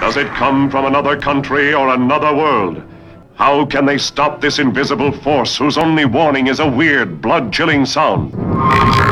Does it come from another country or another world? How can they stop this invisible force whose only warning is a weird, blood-chilling sound?